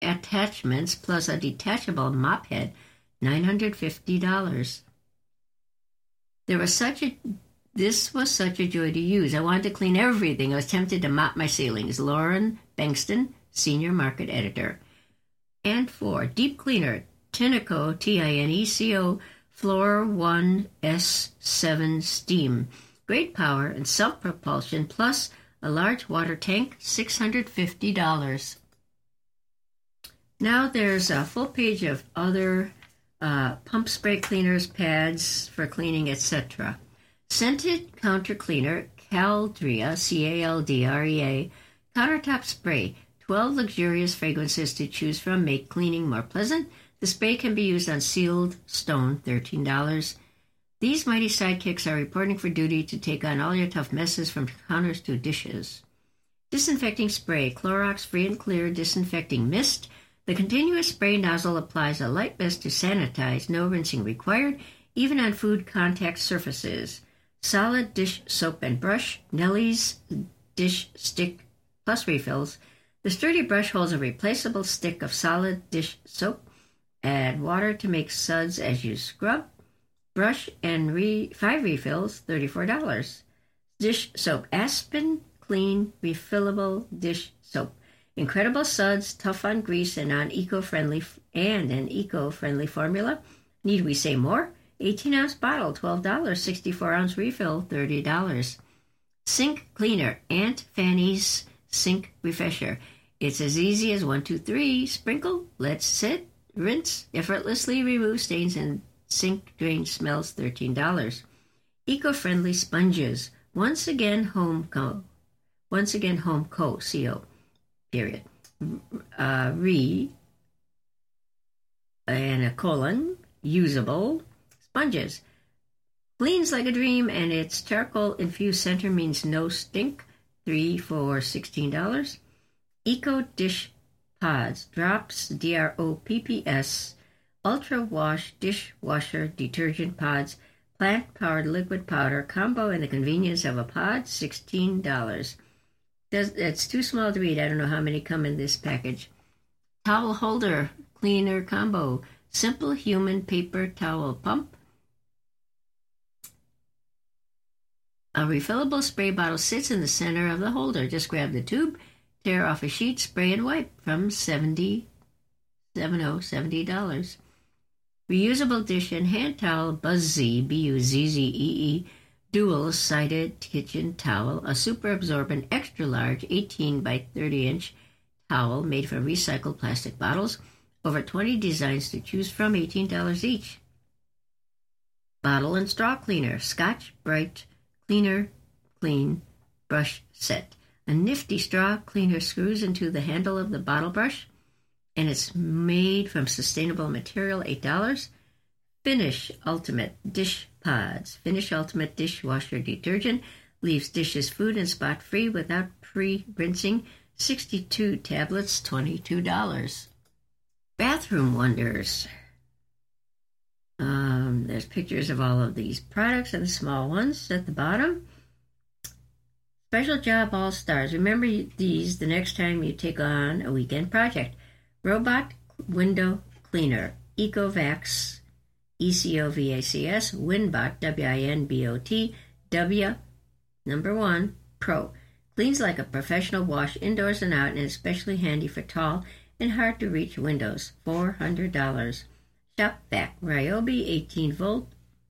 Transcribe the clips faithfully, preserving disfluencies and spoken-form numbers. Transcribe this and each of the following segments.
attachments plus a detachable mop head, nine hundred fifty dollars. There was such a This was such a joy to use. I wanted to clean everything. I was tempted to mop my ceilings. Lauren Bankston, Senior Market Editor. And four, Deep Cleaner, Tineco, T I N E C O, Floor one S seven Steam. Great power and self-propulsion, plus a large water tank, six hundred fifty dollars. Now there's a full page of other uh, pump spray cleaners, pads for cleaning, et cetera. Scented counter cleaner, Caldrea, C A L D R E A, countertop spray, twelve luxurious fragrances to choose from, make cleaning more pleasant. The spray can be used on sealed stone, thirteen dollars. These mighty sidekicks are reporting for duty to take on all your tough messes from counters to dishes. Disinfecting spray, Clorox Free and Clear Disinfecting Mist. The continuous spray nozzle applies a light mist to sanitize, no rinsing required, even on food contact surfaces. Solid dish soap and brush, Nellie's dish stick plus refills. The sturdy brush holds a replaceable stick of solid dish soap. Add water to make suds as you scrub. Brush and re- five refills, thirty-four dollars. Dish soap, Aspen Clean Refillable Dish Soap. Incredible suds, tough on grease and on eco-friendly and an eco-friendly formula. Need we say more? eighteen ounce bottle, twelve dollars. sixty-four ounce refill, thirty dollars. Sink Cleaner, Aunt Fanny's Sink Refresher. It's as easy as one, two, three. Sprinkle, let sit, rinse, effortlessly remove stains and sink drain smells, thirteen dollars. Eco-friendly sponges. Once again, Home Co. Once again, Home Co. C O. Period. Uh, re and a colon. Usable sponges. Cleans like a dream, and its charcoal-infused center means no stink. Three for sixteen dollars. Eco Dish Pods. Drops, D R O P P S. Ultra Wash Dishwasher Detergent Pods. Plant-powered liquid powder. Combo and the convenience of a pod, sixteen dollars. Does, it's too small to read. I don't know how many come in this package. Towel Holder Cleaner Combo. Simple human paper towel pump. A refillable spray bottle sits in the center of the holder. Just grab the tube, tear off a sheet, spray and wipe from seventy dollars. Reusable dish and hand towel, Buzzy, B U Z Z E E, dual-sided kitchen towel, a super absorbent extra large eighteen by thirty inch towel made from recycled plastic bottles. Over twenty designs to choose from, eighteen dollars each. Bottle and straw cleaner, Scotch Brite Cleaner Clean Brush Set. A nifty straw cleaner screws into the handle of the bottle brush, and it's made from sustainable material, eight dollars. Finish Ultimate Dish Pods. Finish Ultimate Dishwasher Detergent leaves dishes food and spot free without pre-rinsing. sixty-two tablets, twenty-two dollars. Bathroom Wonders. Um, there's pictures of all of these products and the small ones at the bottom. Special Job All-Stars. Remember these the next time you take on a weekend project. Robot Window Cleaner. Ecovacs, E C O V A C S. Winbot, W I N B O T. W, number one, Pro. Cleans like a professional wash indoors and out, and especially handy for tall and hard-to-reach windows, four hundred dollars. Shop Vac, Ryobi, eighteen volt,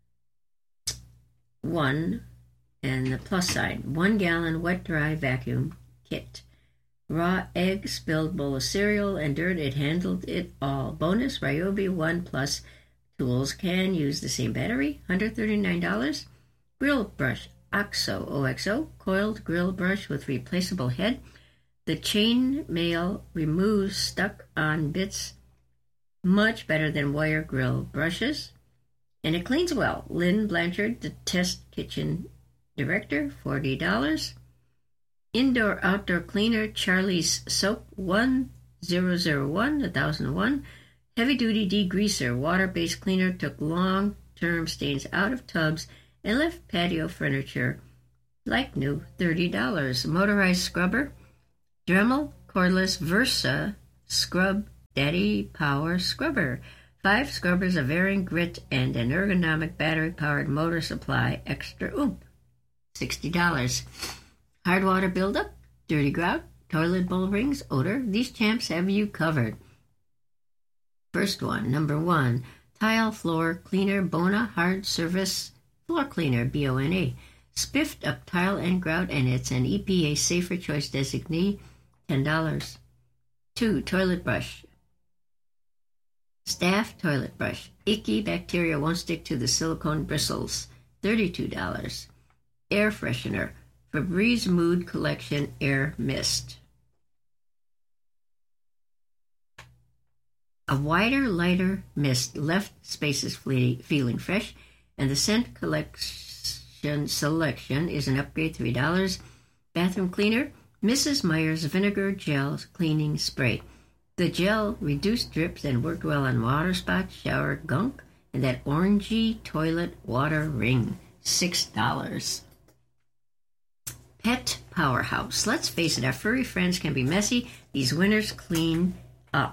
one, and the plus side, one gallon wet-dry vacuum kit. Raw egg, spilled bowl of cereal, and dirt, it handled it all. Bonus, Ryobi one Plus tools can use the same battery, one hundred thirty-nine dollars. Grill brush, OXO, O X O, coiled grill brush with replaceable head. The chain mail removes stuck-on bits much better than wire grill brushes, and it cleans well. Lynn Blanchard, the test kitchen director, forty dollars. Indoor-outdoor cleaner, Charlie's Soap, one thousand one, one thousand one. Heavy-duty degreaser, water-based cleaner, took long-term stains out of tubs and left patio furniture like new, thirty dollars. Motorized scrubber, Dremel cordless Versa scrub Steady Power Scrubber. Five scrubbers of varying grit and an ergonomic battery-powered motor supply. Extra oomph. sixty dollars. Hard water buildup, dirty grout, toilet bowl rings, odor. These champs have you covered. First one, number one, Tile Floor Cleaner Bona Hard Surface Floor Cleaner, B O N A. Spiffed up tile and grout, and it's an E P A Safer Choice designee, ten dollars. Two, Toilet Brush. Staff Toilet Brush. Icky bacteria won't stick to the silicone bristles, thirty-two dollars. Air Freshener. Febreze Mood Collection Air Mist. A wider, lighter mist left spaces feeling fresh, and the scent collection selection is an upgrade, three dollars. Bathroom Cleaner, Missus Meyer's Vinegar Gel Cleaning Spray. The gel reduced drips and worked well on water spots, shower gunk, and that orangey toilet water ring, six dollars. Pet Powerhouse. Let's face it, our furry friends can be messy. These winners clean up.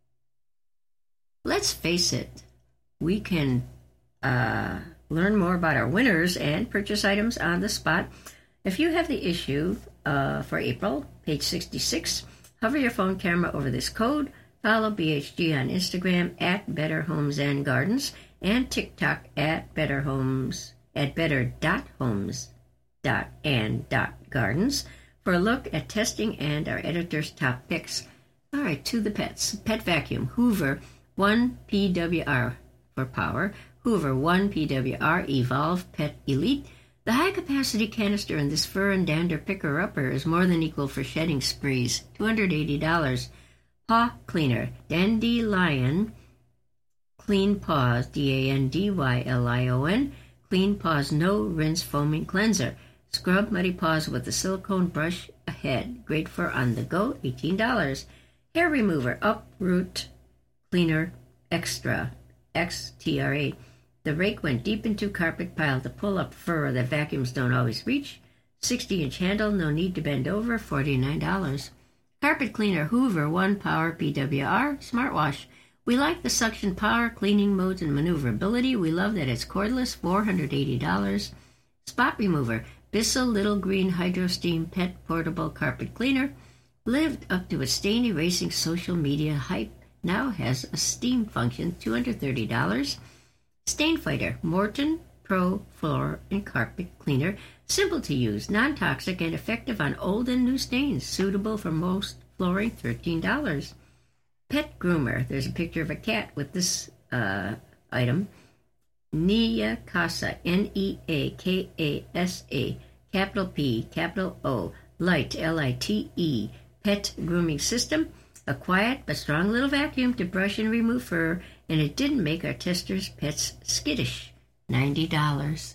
Let's face it, we can uh, learn more about our winners and purchase items on the spot. If you have the issue uh, for April, page sixty-six, hover your phone camera over this code, follow B H G on Instagram at Better Homes and Gardens, and TikTok at Better Homes, at better dot homes dot and dot gardens for a look at testing and our editor's top picks. All right, to the pets. Pet Vacuum, Hoover, one P W R for power, Hoover one P W R Evolve Pet Elite. The high-capacity canister in this fur and dander picker-upper is more than equal for shedding sprees, two hundred eighty dollars. Paw Cleaner, Dandelion Clean Paws, D A N D Y L I O N, Clean Paws No Rinse Foaming Cleanser. Scrub muddy paws with a silicone brush ahead. Great for on the go, eighteen dollars. Hair Remover, Uproot Cleaner Extra, X T R A. The rake went deep into carpet pile to pull up fur that vacuums don't always reach. sixty-inch handle, no need to bend over, forty-nine dollars. Carpet Cleaner Hoover one Power P W R Smartwash. We like the suction power, cleaning modes, and maneuverability. We love that it's cordless, four hundred eighty dollars. Spot Remover Bissell Little Green Hydro Steam Pet Portable Carpet Cleaner. Lived up to its stain erasing social media hype. Now has a steam function, two hundred thirty dollars. Stain Fighter, Morton Pro Floor and Carpet Cleaner. Simple to use, non-toxic, and effective on old and new stains. Suitable for most flooring, thirteen dollars. Pet Groomer, there's a picture of a cat with this uh, item. Nia Casa, N E A K A S A, capital P, capital O, Light, L I T E, Pet Grooming System. A quiet but strong little vacuum to brush and remove fur, and it didn't make our testers' pets skittish. ninety dollars.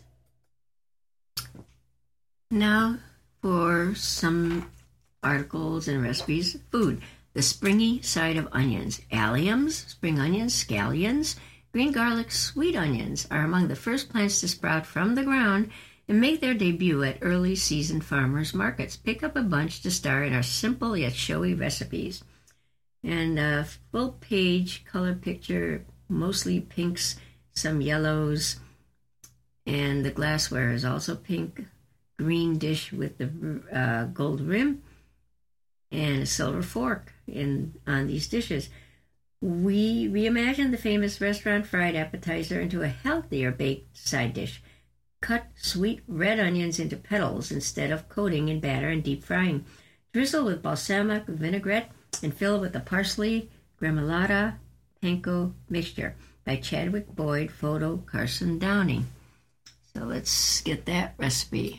Now for some articles and recipes. Food. The springy side of onions. Alliums, spring onions, scallions, green garlic, sweet onions are among the first plants to sprout from the ground and make their debut at early season farmers markets. Pick up a bunch to star in our simple yet showy recipes. And a full page color picture, mostly pinks, some yellows, and the glassware is also pink. Green dish with the uh, gold rim and a silver fork in on these dishes. We reimagined the famous restaurant fried appetizer into a healthier baked side dish. Cut sweet red onions into petals instead of coating in batter and deep frying. Drizzle with balsamic vinaigrette and fill with the parsley gremolata panko mixture by Chadwick Boyd, photo Carson Downing. So let's get that recipe.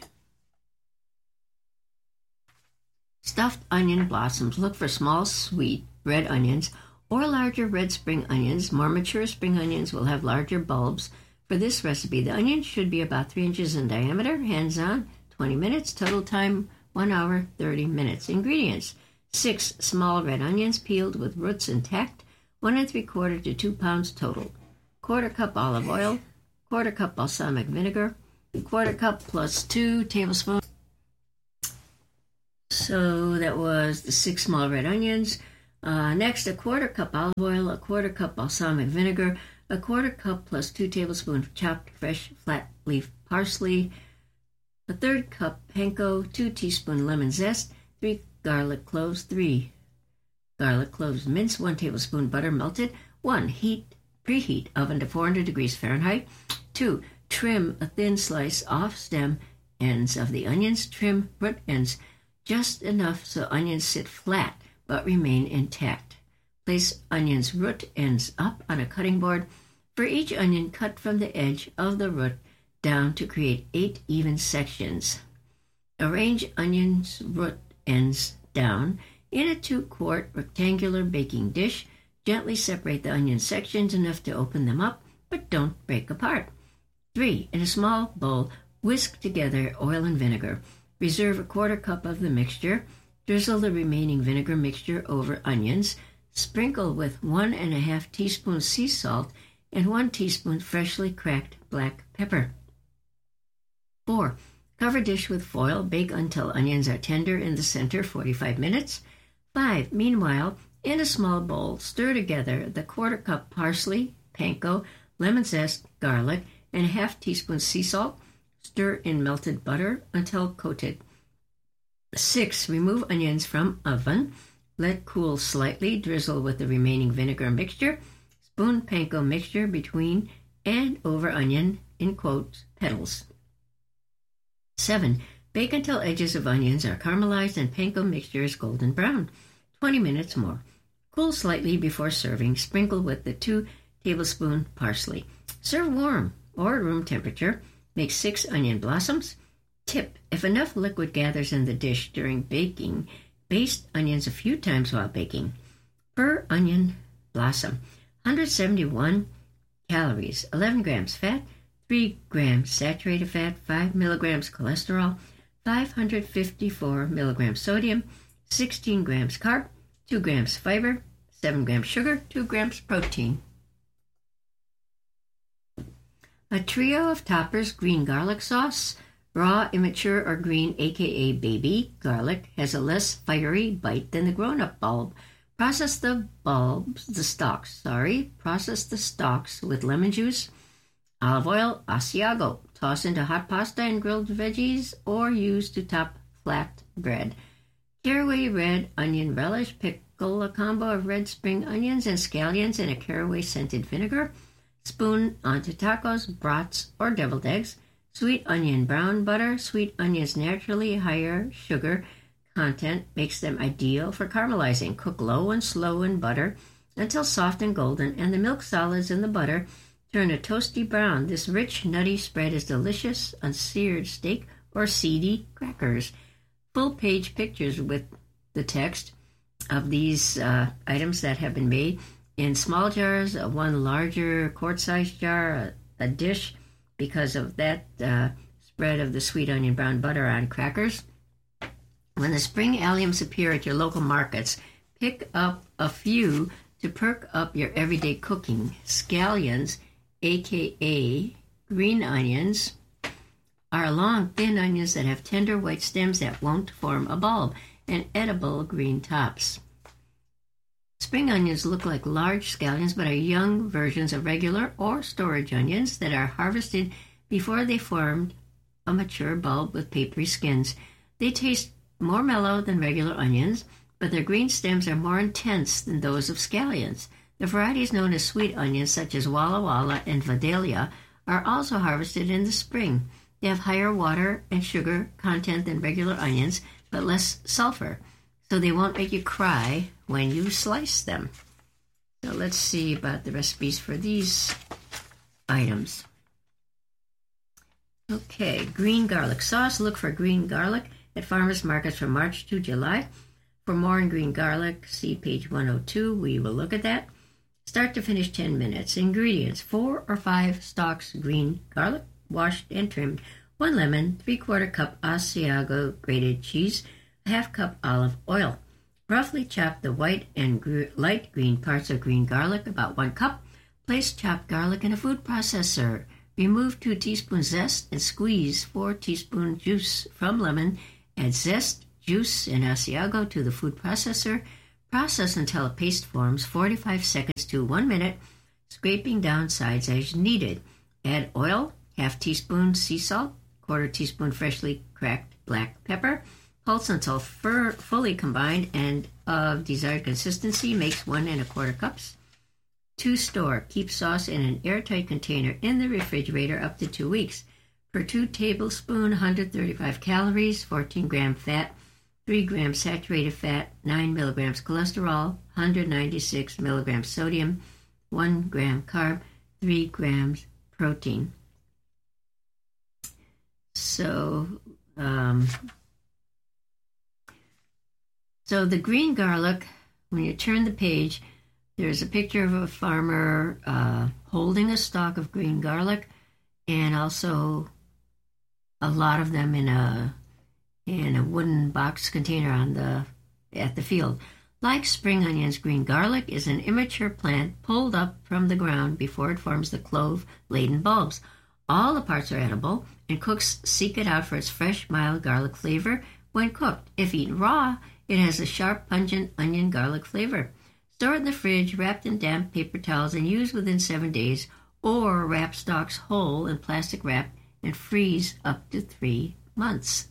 Stuffed onion blossoms. Look for small, sweet red onions or larger red spring onions. More mature spring onions will have larger bulbs. For this recipe, the onions should be about three inches in diameter. Hands-on, twenty minutes. Total time, one hour, thirty minutes. Ingredients. Six small red onions peeled with roots intact. One and three quarter to two pounds total. Quarter cup olive oil. Quarter cup balsamic vinegar. Quarter cup plus two tablespoons. So that was the six small red onions. Uh, next, a quarter cup olive oil, a quarter cup balsamic vinegar, a quarter cup plus two tablespoons chopped fresh flat leaf parsley, a third cup panko, two teaspoons lemon zest, three garlic cloves, three garlic cloves minced, one tablespoon butter melted, one heat preheat oven to four hundred degrees Fahrenheit. Two, trim a thin slice off stem ends of the onions. Trim root ends just enough so onions sit flat but remain intact. Place onions root ends up on a cutting board. For each onion, cut from the edge of the root down to create eight even sections. Arrange onions root ends down in a two-quart rectangular baking dish. Gently separate the onion sections enough to open them up, but don't break apart. Three, in a small bowl, whisk together oil and vinegar. Reserve a quarter cup of the mixture. Drizzle the remaining vinegar mixture over onions. Sprinkle with one and a half teaspoons sea salt and one teaspoon freshly cracked black pepper. Four, cover dish with foil. Bake until onions are tender in the center, forty-five minutes. Five, meanwhile, in a small bowl, stir together the quarter cup parsley, panko, lemon zest, garlic, and a half teaspoon sea salt. Stir in melted butter until coated. Six, remove onions from oven. Let cool slightly. Drizzle with the remaining vinegar mixture. Spoon panko mixture between and over onion, in quotes, petals. Seven, bake until edges of onions are caramelized and panko mixture is golden brown. twenty minutes more. Cool slightly before serving. Sprinkle with the two tablespoon parsley. Serve warm or room temperature. Make six onion blossoms. Tip, if enough liquid gathers in the dish during baking, baste onions a few times while baking. Per onion blossom, one hundred seventy-one calories, eleven grams fat, three grams saturated fat, five milligrams cholesterol, five hundred fifty-four milligrams sodium, sixteen grams carb, two grams fiber, seven grams sugar, two grams protein. A trio of toppers green garlic sauce. Raw, immature, or green, aka baby garlic, has a less fiery bite than the grown-up bulb. Process the bulbs, the stalks, sorry. Process the stalks with lemon juice, olive oil, Asiago. Toss into hot pasta and grilled veggies or use to top flat bread. Caraway red onion relish. Pickle a combo of red spring onions and scallions in a caraway-scented vinegar. Spoon onto tacos, brats, or deviled eggs. Sweet onion brown butter. Sweet onions naturally higher sugar content makes them ideal for caramelizing. Cook low and slow in butter until soft and golden, and the milk solids in the butter turn a toasty brown. This rich, nutty spread is delicious on seared steak or seedy crackers. Full-page pictures with the text of these uh, items that have been made in small jars, uh, one larger quart-sized jar, a, a dish, because of that uh, spread of the sweet onion brown butter on crackers. When the spring alliums appear at your local markets, pick up a few to perk up your everyday cooking. Scallions, aka green onions, are long, thin onions that have tender white stems that won't form a bulb and edible green tops. Spring onions look like large scallions but are young versions of regular or storage onions that are harvested before they formed a mature bulb with papery skins. They taste more mellow than regular onions, but their green stems are more intense than those of scallions. The varieties known as sweet onions, such as Walla Walla and Vidalia, are also harvested in the spring. They have higher water and sugar content than regular onions, but less sulfur, so they won't make you cry when you slice them. So let's see about the recipes for these items. Okay, green garlic sauce. Look for green garlic at farmers markets from March to July. For more on green garlic, see page one oh two. We will look at that. Start to finish ten minutes. Ingredients: four or five stalks green garlic, washed and trimmed, one lemon, three-quarter cup Asiago grated cheese, a half cup olive oil. Roughly chop the white and gr- light green parts of green garlic, about one cup. Place chopped garlic in a food processor. Remove two teaspoons zest and squeeze four teaspoons juice from lemon. Add zest, juice, and Asiago to the food processor. Process until a paste forms, forty-five seconds to one minute, scraping down sides as needed. Add oil, half teaspoon sea salt, quarter teaspoon freshly cracked black pepper. Pulse until fur, fully combined and of desired consistency. Makes one and a quarter cups. To store, keep sauce in an airtight container in the refrigerator up to two weeks. Per two tablespoons, one hundred thirty-five calories, fourteen gram fat, three grams saturated fat, nine milligrams cholesterol, one hundred ninety-six milligrams sodium, one gram carb, three grams protein. So, um, so the green garlic, when you turn the page, there's a picture of a farmer uh, holding a stalk of green garlic, and also a lot of them in a in a wooden box container on the at the field. Like spring onions, green garlic is an immature plant pulled up from the ground before it forms the clove-laden bulbs. All the parts are edible, and cooks seek it out for its fresh, mild garlic flavor when cooked. If eaten raw, it has a sharp, pungent onion garlic flavor. Store it in the fridge, wrapped in damp paper towels, and use within seven days, or wrap stalks whole in plastic wrap and freeze up to three months.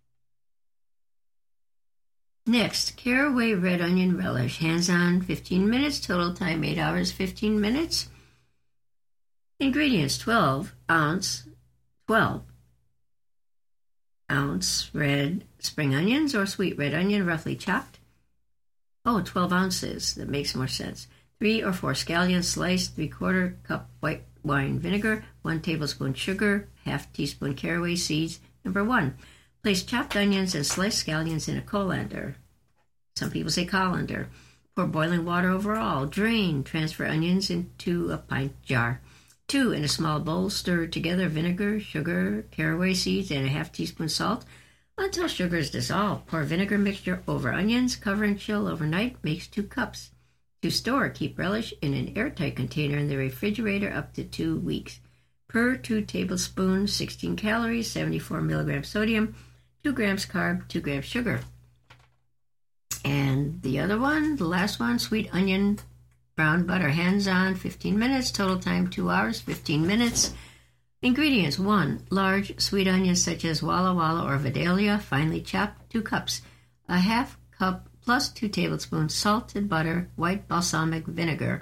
Next, caraway red onion relish. Hands-on, fifteen minutes. Total time, eight hours, fifteen minutes. Ingredients, twelve ounce, twelve ounce red spring onions or sweet red onion, roughly chopped. Oh, twelve ounces. That makes more sense. Three or four scallions sliced, three-quarter cup white wine vinegar, one tablespoon sugar, half teaspoon caraway seeds. Number one, place chopped onions and sliced scallions in a colander. Some people say colander. Pour boiling water over all. Drain. Transfer onions into a pint jar. Two, in a small bowl, stir together vinegar, sugar, caraway seeds, and a half teaspoon salt until sugar is dissolved. Pour vinegar mixture over onions, cover and chill overnight. Makes two cups. To store, keep relish in an airtight container in the refrigerator up to two weeks. Per two tablespoons, sixteen calories, seventy-four milligrams sodium, two grams carb, two grams sugar. And the other one, the last one, sweet onion brown butter, hands-on, fifteen minutes. Total time, two hours, fifteen minutes. Ingredients, one, large sweet onions such as Walla Walla or Vidalia, finely chopped, two cups. A half cup plus two tablespoons salted butter, white balsamic vinegar.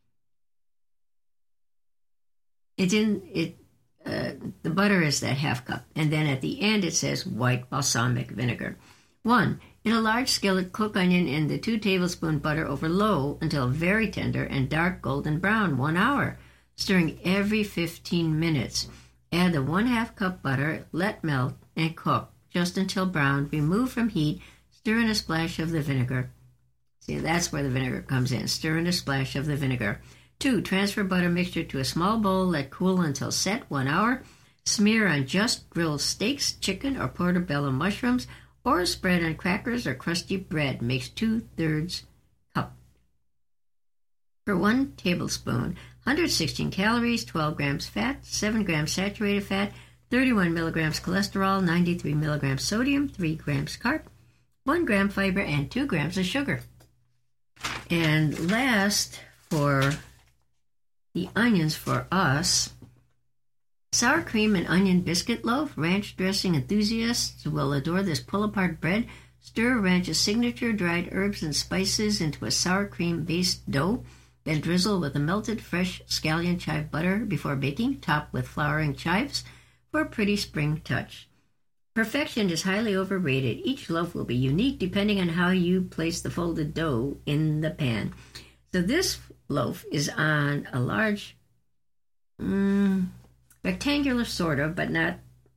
It didn't, it, uh, the butter is that half cup. And then at the end it says white balsamic vinegar. One, in a large skillet, cook onion in the two tablespoon butter over low until very tender and dark golden brown, one hour, stirring every fifteen minutes. Add the one half cup butter, let melt, and cook just until brown. Remove from heat, stir in a splash of the vinegar. See, that's where the vinegar comes in. Stir in a splash of the vinegar. Two, transfer butter mixture to a small bowl, let cool until set, one hour. Smear on just grilled steaks, chicken, or portobello mushrooms, or spread on crackers or crusty bread. Makes two-thirds cup. For one tablespoon, one hundred sixteen calories, twelve grams fat, seven grams saturated fat, thirty-one milligrams cholesterol, ninety-three milligrams sodium, three grams carb, one gram fiber, and two grams of sugar. And last, for the onions for us, sour cream and onion biscuit loaf. Ranch dressing enthusiasts will adore this pull-apart bread. Stir ranch's signature dried herbs and spices into a sour cream-based dough. Then drizzle with a melted fresh scallion chive butter before baking. Top with flowering chives for a pretty spring touch. Perfection is highly overrated. Each loaf will be unique depending on how you place the folded dough in the pan. So this loaf is on a large... Mm, rectangular, sort of, but not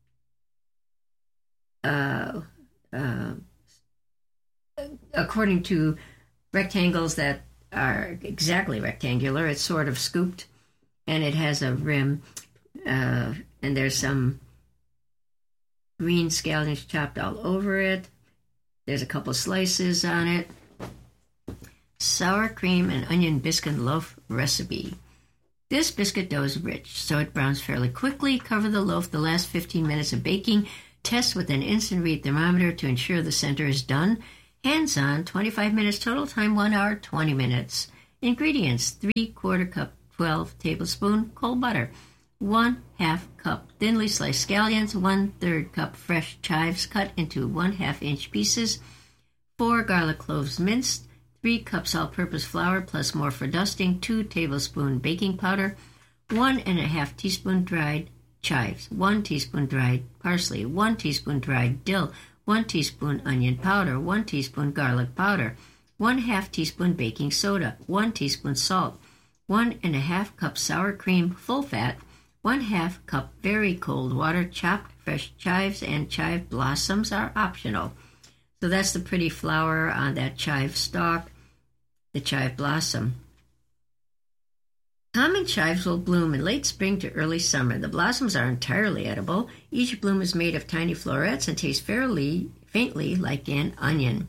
uh, uh, according to rectangles that are exactly rectangular. It's sort of scooped, and it has a rim, uh, and there's some green scallions chopped all over it. There's a couple slices on it. Sour cream and onion biscuit loaf recipe. This biscuit dough is rich, so it browns fairly quickly. Cover the loaf the last fifteen minutes of baking. Test with an instant read thermometer to ensure the center is done. Hands-on, twenty-five minutes total. Time, one hour, twenty minutes. Ingredients, three quarter cup, twelve tablespoon cold butter, one half cup thinly sliced scallions, one third cup fresh chives cut into one half inch pieces, four garlic cloves minced, three cups all-purpose flour plus more for dusting, two tablespoon baking powder, one and a half teaspoon dried chives, one teaspoon dried parsley, one teaspoon dried dill, one teaspoon onion powder, one teaspoon garlic powder, one half teaspoon baking soda, one teaspoon salt, one and a half cup sour cream, full fat, one half cup very cold water. Chopped fresh chives and chive blossoms are optional. So that's the pretty flower on that chive stalk, the chive blossom. Common chives will bloom in late spring to early summer. The blossoms are entirely edible. Each bloom is made of tiny florets and tastes fairly faintly like an onion.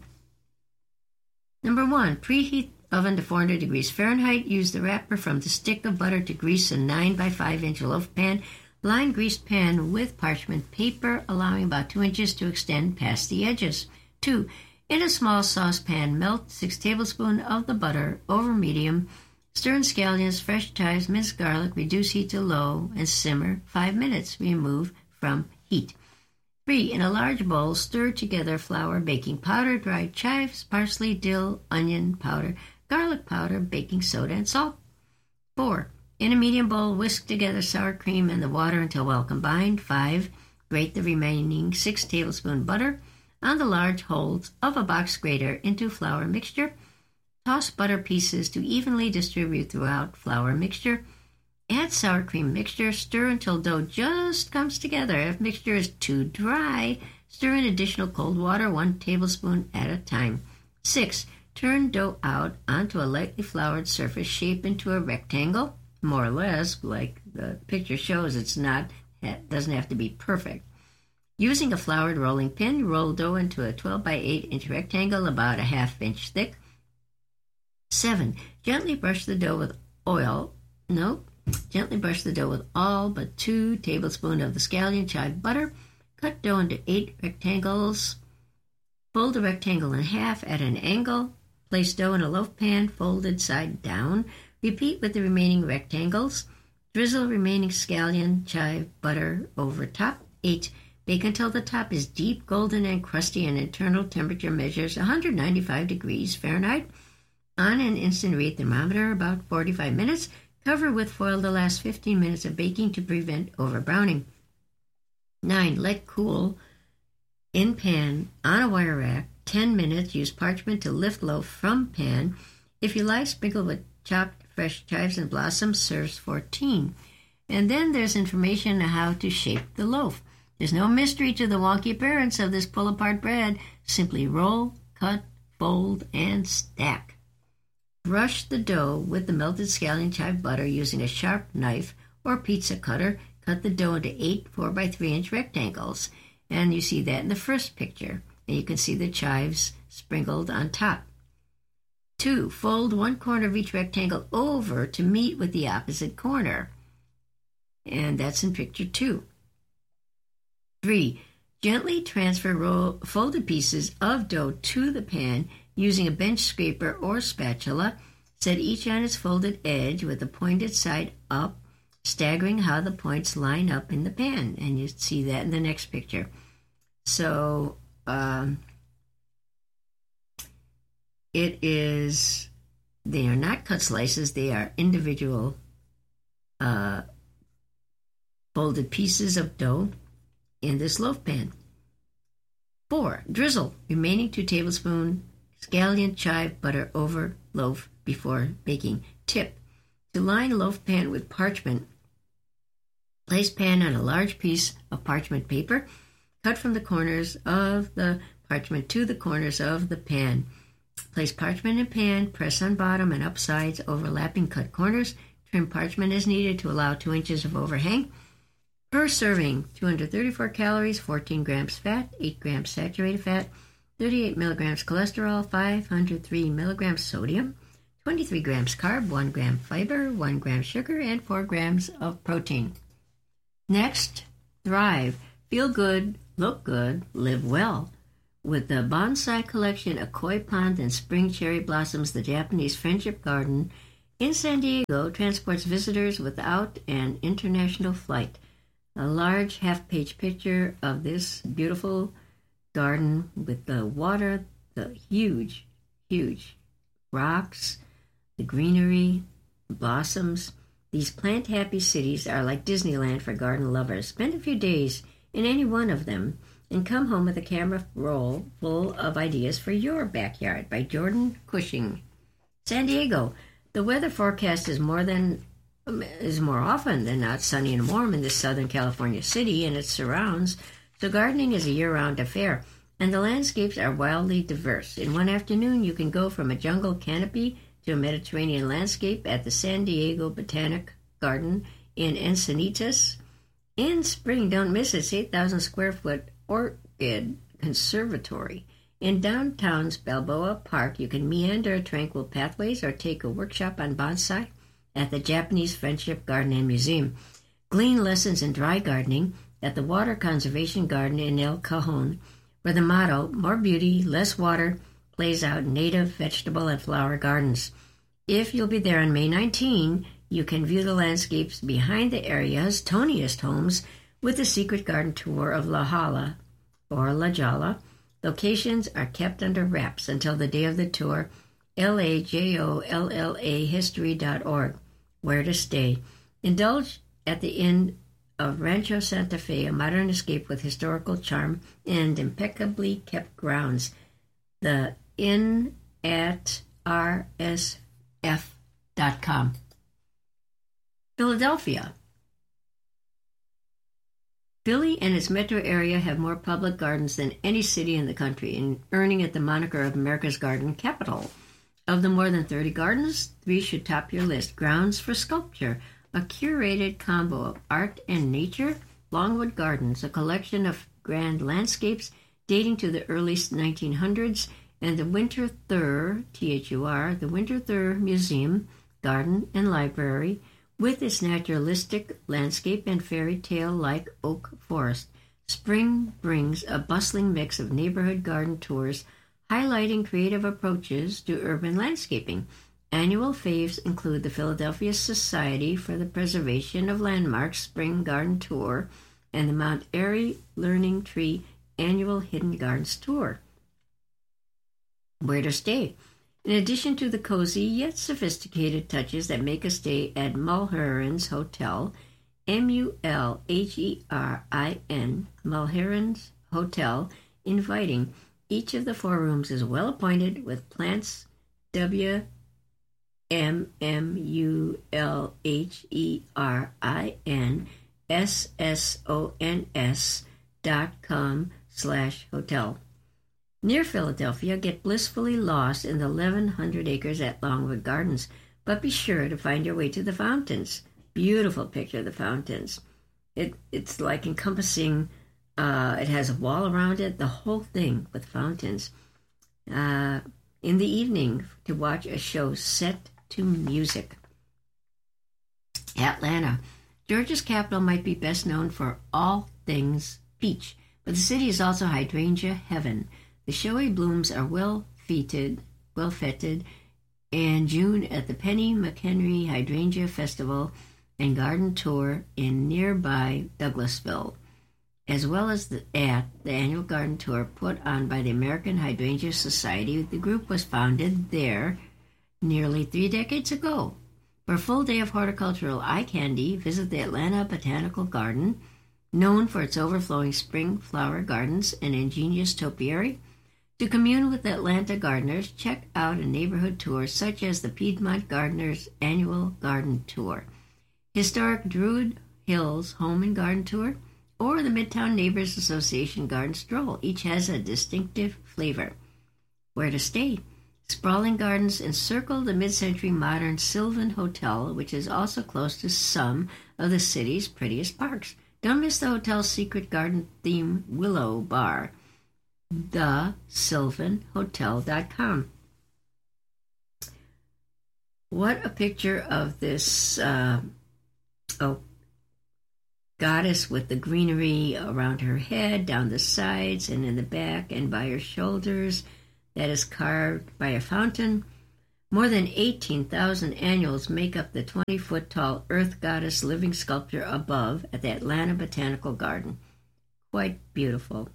Number one, preheat oven to four hundred degrees Fahrenheit. Use the wrapper from the stick of butter to grease a nine by five inch loaf pan. Line greased pan with parchment paper, allowing about two inches to extend past the edges. Two, in a small saucepan, melt six tablespoons of the butter over medium. Stir in scallions, fresh chives, minced garlic. Reduce heat to low and simmer five minutes. Remove from heat. Three, in a large bowl, stir together flour, baking powder, dried chives, parsley, dill, onion powder, garlic powder, baking soda, and salt. Four, in a medium bowl, whisk together sour cream and the water until well combined. Five, grate the remaining six tablespoons butter on the large holes of a box grater into flour mixture. Toss butter pieces to evenly distribute throughout flour mixture. Add sour cream mixture. Stir until dough just comes together. If mixture is too dry, stir in additional cold water, one tablespoon at a time. Six, turn dough out onto a lightly floured surface, shape into a rectangle, more or less, like the picture shows. It's not, it doesn't have to be perfect. Using a floured rolling pin, roll dough into a twelve by eight inch rectangle about a half inch thick. Seven, gently brush the dough with oil. Nope. Gently brush the dough with all but two tablespoons of the scallion chive butter. Cut dough into eight rectangles. Fold the rectangle in half at an angle. Place dough in a loaf pan, folded side down. Repeat with the remaining rectangles. Drizzle remaining scallion chive butter over top. Eight, bake until the top is deep, golden, and crusty, and internal temperature measures one hundred ninety-five degrees Fahrenheit. On an instant read thermometer, about forty-five minutes. Cover with foil the last fifteen minutes of baking to prevent overbrowning. Nine, let cool in pan on a wire rack. ten minutes. Use parchment to lift loaf from pan. If you like, sprinkle with chopped fresh chives and blossoms. Serves fourteen. And then there's information on how to shape the loaf. There's no mystery to the wonky appearance of this pull-apart bread. Simply roll, cut, fold, and stack. Brush the dough with the melted scallion chive butter using a sharp knife or pizza cutter. Cut the dough into eight four by three inch rectangles. And you see that in the first picture. And you can see the chives sprinkled on top. Two, fold one corner of each rectangle over to meet with the opposite corner. And that's in picture two. Three, gently transfer roll, folded pieces of dough to the pan using a bench scraper or spatula. Set each on its folded edge with the pointed side up, staggering how the points line up in the pan. And you see that in the next picture. So um, it is, they are not cut slices, they are individual uh, folded pieces of dough in this loaf pan. Four, drizzle remaining two tablespoons scallion chive butter over loaf before baking. Tip, to line loaf pan with parchment, place pan on a large piece of parchment paper. Cut from the corners of the parchment to the corners of the pan. Place parchment in pan, press on bottom and up sides, overlapping cut corners. Trim parchment as needed to allow two inches of overhang. Per serving, two hundred thirty-four calories, fourteen grams fat, eight grams saturated fat, thirty-eight milligrams cholesterol, five hundred three milligrams sodium, twenty-three grams carb, one gram fiber, one gram sugar, and four grams of protein. Next, Thrive. Feel good, look good, live well. With the bonsai collection, a koi pond, and spring cherry blossoms, the Japanese Friendship Garden in San Diego transports visitors without an international flight. A large half-page picture of this beautiful garden with the water, the huge, huge rocks, the greenery, blossoms. These plant-happy cities are like Disneyland for garden lovers. Spend a few days in any one of them and come home with a camera roll full of ideas for your backyard by Jordan Cushing. San Diego. The weather forecast is more than is more often than not sunny and warm in this Southern California city and its surrounds, so gardening is a year-round affair, and the landscapes are wildly diverse. In one afternoon, you can go from a jungle canopy to a Mediterranean landscape at the San Diego Botanic Garden in Encinitas. In spring, don't miss its eight thousand square foot orchid conservatory. In downtown's Balboa Park, you can meander tranquil pathways or take a workshop on bonsai at the Japanese Friendship Garden and Museum. Glean lessons in dry gardening at the Water Conservation Garden in El Cajon, where the motto, more beauty, less water, plays out in native vegetable and flower gardens. If you'll be there on May nineteenth, you can view the landscapes behind the area's toniest homes with the secret garden tour of La Hala or La Jala. Locations are kept under wraps until the day of the tour. L A J O L L A history dot org. Where to stay. Indulge at the inn of Rancho Santa Fe, a modern escape with historical charm and impeccably kept grounds. The inn at R S F dot com. Philadelphia. Philly and its metro area have more public gardens than any city in the country, and earning it the moniker of America's garden capital. Of the more than thirty gardens, three should top your list. Grounds for Sculpture, a curated combo of art and nature. Longwood Gardens, a collection of grand landscapes dating to the early nineteen hundreds. And the Winter Thur, T H U R, the Winter Thur Museum, Garden and Library, with its naturalistic landscape and fairy tale-like oak forest. Spring brings a bustling mix of neighborhood garden tours, highlighting creative approaches to urban landscaping. Annual faves include the Philadelphia Society for the Preservation of Landmarks Spring Garden Tour and the Mount Airy Learning Tree Annual Hidden Gardens Tour. Where to stay? In addition to the cozy yet sophisticated touches that make a stay at Mulheron's Hotel, M U L H E R I N, Mulheron's Hotel, inviting. Each of the four rooms is well appointed with plants. W M M U L H E R I N S S O N S dot com slash hotel. Near Philadelphia, get blissfully lost in the eleven hundred acres at Longwood Gardens, but be sure to find your way to the fountains. Beautiful picture of the fountains. It It's like encompassing, uh, it has a wall around it, the whole thing with fountains. Uh, in the evening, to watch a show set to music. Atlanta. Georgia's capital might be best known for all things peach, but the city is also hydrangea heaven. The showy blooms are well feted, well feted, in June at the Penny McHenry Hydrangea Festival and Garden Tour in nearby Douglasville, as well as the, at the annual garden tour put on by the American Hydrangea Society. The group was founded there nearly three decades ago. For a full day of horticultural eye candy, visit the Atlanta Botanical Garden, known for its overflowing spring flower gardens and ingenious topiary. To commune with Atlanta gardeners, check out a neighborhood tour such as the Piedmont Gardeners Annual Garden Tour, historic Druid Hills Home and Garden Tour, or the Midtown Neighbors Association Garden Stroll. Each has a distinctive flavor. Where to stay? Sprawling gardens encircle the mid-century modern Sylvan Hotel, which is also close to some of the city's prettiest parks. Don't miss the hotel's secret garden theme Willow Bar. the sylvan hotel dot com. What a picture of this, uh, oh, goddess with the greenery around her head, down the sides, and in the back, and by her shoulders, that is carved by a fountain. More than eighteen thousand annuals make up the twenty-foot-tall earth goddess living sculpture above at the Atlanta Botanical Garden. Quite beautiful.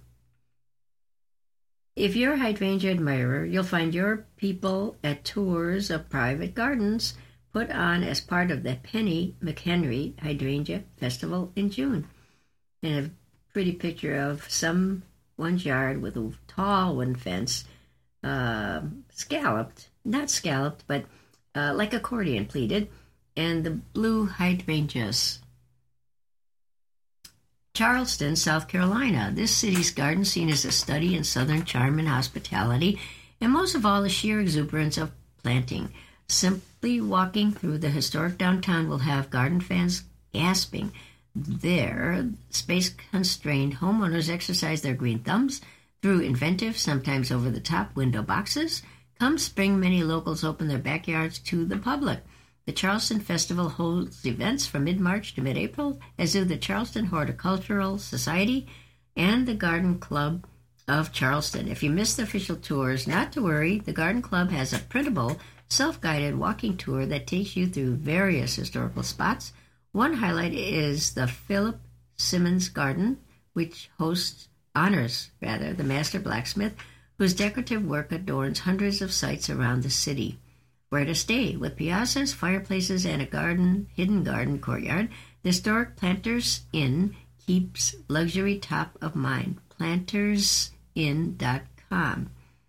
If you're a hydrangea admirer, you'll find your people at tours of private gardens put on as part of the Penny McHenry Hydrangea Festival in June. And a pretty picture of someone's yard with a tall wooden fence, uh, scalloped, not scalloped, but uh, like accordion pleated, and the blue hydrangeas. Charleston, South Carolina. This city's garden scene is a study in southern charm and hospitality, and most of all, the sheer exuberance of planting. Simply walking through the historic downtown will have garden fans gasping. There, space-constrained homeowners exercise their green thumbs through inventive, sometimes over-the-top window boxes. Come spring, many locals open their backyards to the public. The Charleston Festival holds events from mid-March to mid-April, as do the Charleston Horticultural Society and the Garden Club of Charleston. If you miss the official tours, not to worry. The Garden Club has a printable, self-guided walking tour that takes you through various historical spots. One highlight is the Philip Simmons Garden, which hosts, honors, rather, the master blacksmith, whose decorative work adorns hundreds of sites around the city. Where to stay? With piazzas, fireplaces, and a garden, hidden garden courtyard, the historic Planters Inn keeps luxury top of mind. planters inn dot com.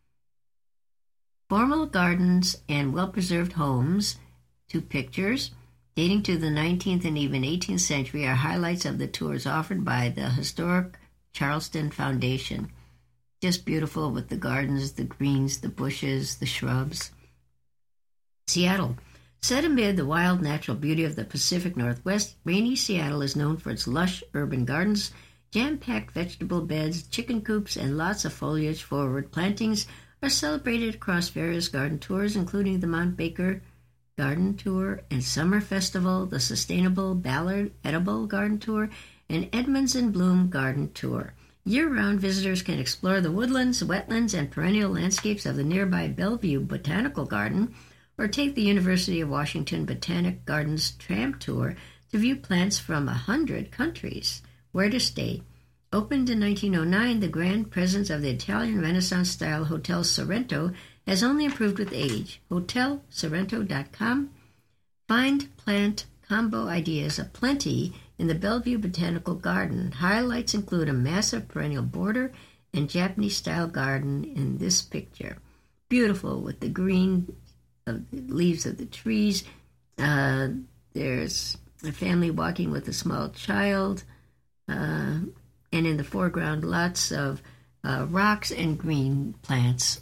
Formal gardens and well-preserved homes, two pictures, dating to the nineteenth and even eighteenth century, are highlights of the tours offered by the Historic Charleston Foundation. Just beautiful with the gardens, the greens, the bushes, the shrubs. Seattle. Set amid the wild natural beauty of the Pacific Northwest, rainy Seattle is known for its lush urban gardens, jam-packed vegetable beds, chicken coops, and lots of foliage-forward plantings are celebrated across various garden tours, including the Mount Baker Garden Tour and Summer Festival, the Sustainable Ballard Edible Garden Tour, and Edmonds in Bloom Garden Tour. Year-round visitors can explore the woodlands, wetlands, and perennial landscapes of the nearby Bellevue Botanical Garden, or take the University of Washington Botanic Gardens tram tour to view plants from a hundred countries. Where to stay? Opened in nineteen oh nine, the grand presence of the Italian Renaissance-style Hotel Sorrento has only improved with age. hotel sorrento dot com. Find plant combo ideas aplenty in the Bellevue Botanical Garden. Highlights include a massive perennial border and Japanese-style garden in this picture. Beautiful with the green of the leaves of the trees. Uh, there's a family walking with a small child. Uh, and in the foreground, lots of uh, rocks and green plants.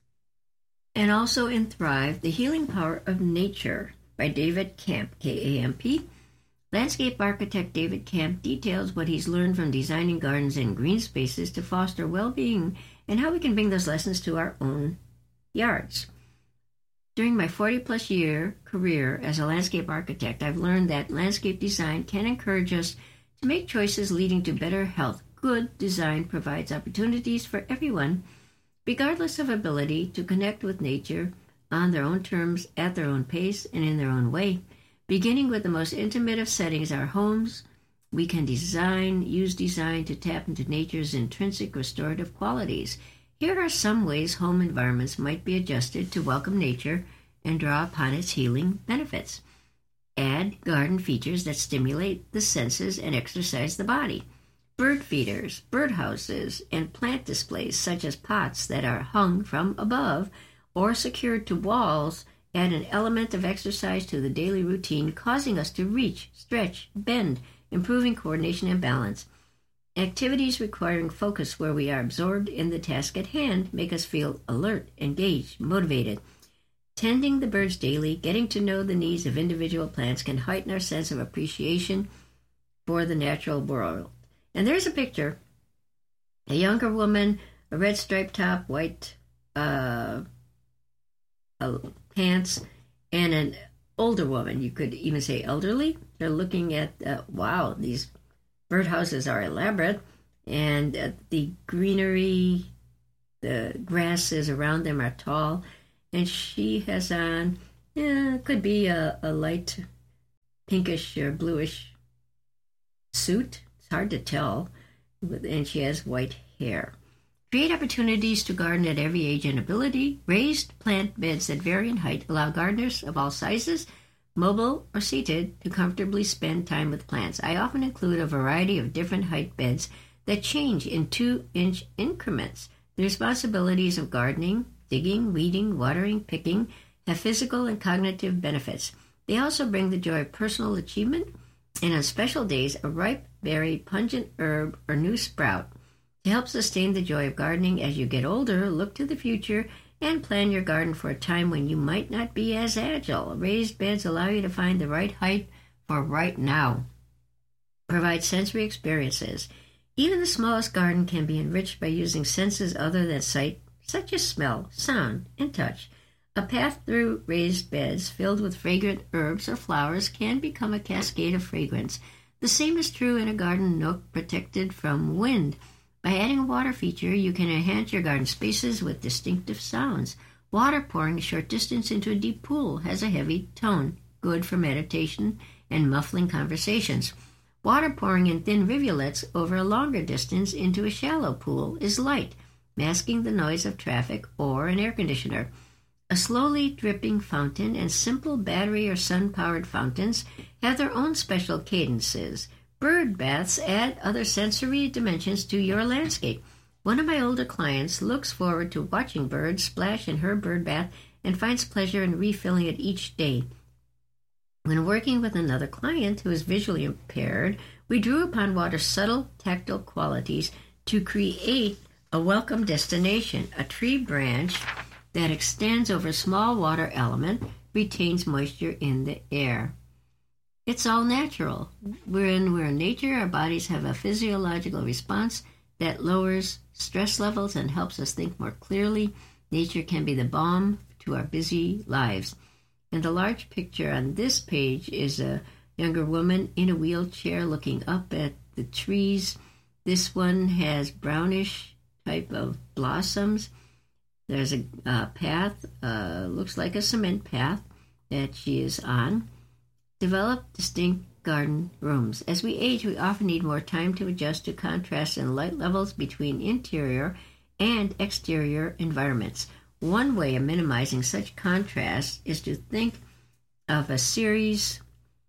And also in Thrive, The Healing Power of Nature by David Camp, K A M P. Landscape architect David Camp details what he's learned from designing gardens and green spaces to foster well-being and how we can bring those lessons to our own yards. During my forty-plus year career as a landscape architect, I've learned that landscape design can encourage us to make choices leading to better health. Good design provides opportunities for everyone, regardless of ability, to connect with nature on their own terms, at their own pace, and in their own way. Beginning with the most intimate of settings, our homes, we can design, use design to tap into nature's intrinsic restorative qualities. Here are some ways home environments might be adjusted to welcome nature and draw upon its healing benefits. Add garden features that stimulate the senses and exercise the body. Bird feeders, birdhouses, and plant displays such as pots that are hung from above or secured to walls add an element of exercise to the daily routine, causing us to reach, stretch, bend, improving coordination and balance. Activities requiring focus where we are absorbed in the task at hand make us feel alert, engaged, motivated. Tending the birds daily, getting to know the needs of individual plants can heighten our sense of appreciation for the natural world. And there's a picture. A younger woman, a red striped top, white uh, uh, pants, and an older woman, you could even say elderly. They're looking at, uh, wow, these Birdhouses are elaborate, and uh, the greenery, the grasses around them are tall, and she has on, yeah, could be a, a light pinkish or bluish suit. It's hard to tell, and she has white hair. Create opportunities to garden at every age and ability. Raised plant beds that vary in height allow gardeners of all sizes, mobile or seated, to comfortably spend time with plants. I often include a variety of different height beds that change in two-inch increments. The responsibilities of gardening, digging, weeding, watering, picking have physical and cognitive benefits. They also bring the joy of personal achievement, and on special days, a ripe berry, pungent herb, or new sprout. To help sustain the joy of gardening as you get older, look to the future and plan your garden for a time when you might not be as agile. Raised beds allow you to find the right height for right now. Provide sensory experiences. Even the smallest garden can be enriched by using senses other than sight, such as smell, sound, and touch. A path through raised beds filled with fragrant herbs or flowers can become a cascade of fragrance. The same is true in a garden nook protected from wind. By adding a water feature, you can enhance your garden spaces with distinctive sounds. Water pouring a short distance into a deep pool has a heavy tone, good for meditation and muffling conversations. Water pouring in thin rivulets over a longer distance into a shallow pool is light, masking the noise of traffic or an air conditioner. A slowly dripping fountain and simple battery or sun-powered fountains have their own special cadences. Bird baths add other sensory dimensions to your landscape. One of my older clients looks forward to watching birds splash in her bird bath and finds pleasure in refilling it each day. When working with another client who is visually impaired, we drew upon water's subtle tactile qualities to create a welcome destination. A tree branch that extends over a small water element retains moisture in the air. It's all natural. We're in, we're in nature. Our bodies have a physiological response that lowers stress levels and helps us think more clearly. Nature can be the balm to our busy lives. And the large picture on this page is a younger woman in a wheelchair looking up at the trees. This one has brownish type of blossoms. There's a uh, path, uh, looks like a cement path that she is on. Develop distinct garden rooms. As we age, we often need more time to adjust to contrast in light levels between interior and exterior environments. One way of minimizing such contrast is to think of a series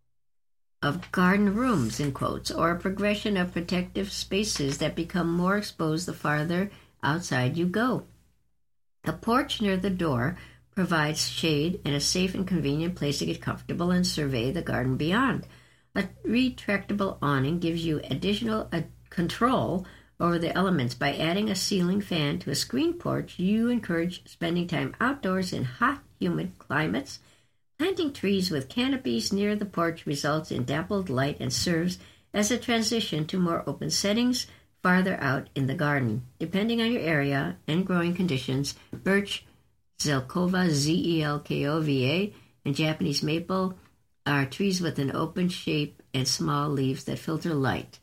of garden rooms, in quotes, or a progression of protective spaces that become more exposed the farther outside you go. A porch near the door provides shade and a safe and convenient place to get comfortable and survey the garden beyond. A retractable awning gives you additional uh, control over the elements. By adding a ceiling fan to a screen porch, you encourage spending time outdoors in hot, humid climates. Planting trees with canopies near the porch results in dappled light and serves as a transition to more open settings farther out in the garden. Depending on your area and growing conditions, birch, Zelkova, Z E L K O V A, and Japanese maple are trees with an open shape and small leaves that filter light.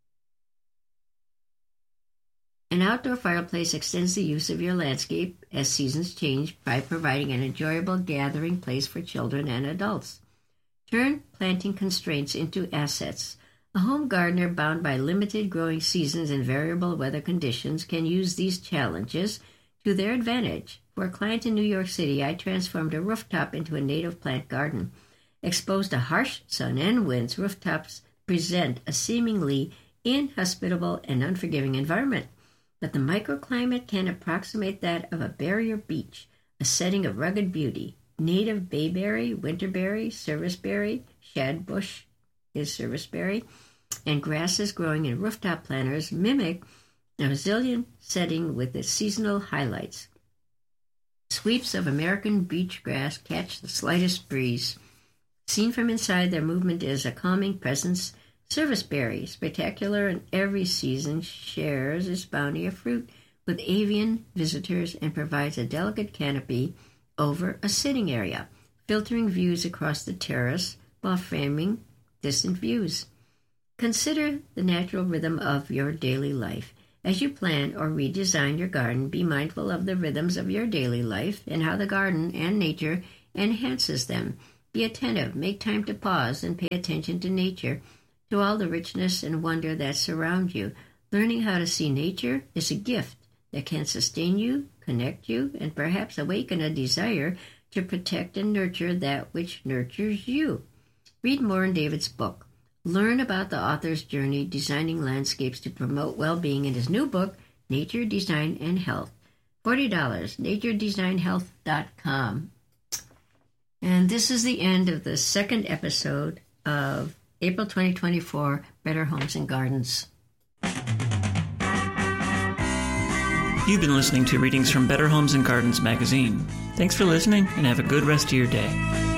An outdoor fireplace extends the use of your landscape as seasons change by providing an enjoyable gathering place for children and adults. Turn planting constraints into assets. A home gardener bound by limited growing seasons and variable weather conditions can use these challenges to their advantage. For a client in New York City, I transformed a rooftop into a native plant garden. Exposed to harsh sun and winds, rooftops present a seemingly inhospitable and unforgiving environment. But the microclimate can approximate that of a barrier beach, a setting of rugged beauty. Native bayberry, winterberry, serviceberry, shadbush is serviceberry, and grasses growing in rooftop planters mimic a resilient setting with its seasonal highlights. Sweeps of American beach grass catch the slightest breeze. Seen from inside, their movement is a calming presence. Serviceberry, spectacular in every season, shares its bounty of fruit with avian visitors and provides a delicate canopy over a sitting area, filtering views across the terrace while framing distant views. Consider the natural rhythm of your daily life. As you plan or redesign your garden, be mindful of the rhythms of your daily life and how the garden and nature enhances them. Be attentive, make time to pause and pay attention to nature, to all the richness and wonder that surround you. Learning how to see nature is a gift that can sustain you, connect you, and perhaps awaken a desire to protect and nurture that which nurtures you. Read more in David's book. Learn about the author's journey designing landscapes to promote well-being in his new book, Nature, Design, and Health. forty dollars, nature design health dot com. And this is the end of the second episode of April twenty twenty-four, Better Homes and Gardens. You've been listening to readings from Better Homes and Gardens magazine. Thanks for listening and have a good rest of your day.